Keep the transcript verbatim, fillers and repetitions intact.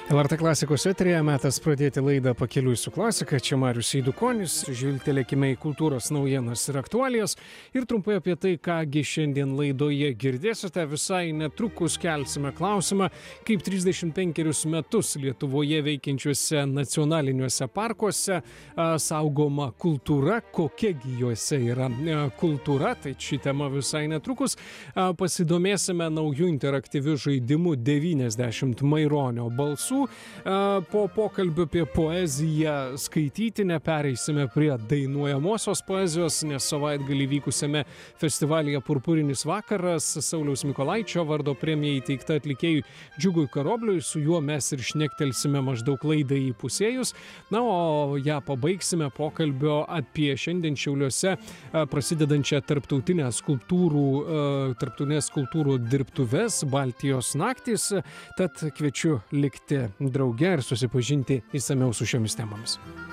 el er tė klasikos eteryje metas pradėti laidą Pakeliui su klasika. Čia Marius Eidukonis. Žvilgtelėkime į kultūros naujienas ir aktualijas. Ir trumpai apie tai, kągi šiandien laidoje girdėsite. Visai netrukus kelsime klausimą, kaip trisdešimt penkerius metus Lietuvoje veikiančiuose nacionaliniuose parkuose a, saugoma kultūra, kokiagi juose yra a, kultūra. Tai ši tema visai netrukus. A, pasidomėsime naujų interaktyvių žaidimų devyniasdešimt Maironio balsų. Po pokalbio apie poeziją skaitytinę pereisime prie dainuojamosios poezijos, nes savaitgalį vykusiame festivalyje Purpurinis vakaras Sauliaus Mykolaičio vardo premija įteikta atlikėjui Džiugui Karobliui. Su juo mes ir šnektelsime maždaug laidai įpusėjus. Na, o ją pabaigsime pokalbio apie šiandien Šiauliuose prasidedančią tarptautinę skulptūrų, tarptautinės skulptūrų dirbtuves Baltijos naktys. Tad kviečiu likti drauge ir susipažinti išsamiau su šiomis temomis.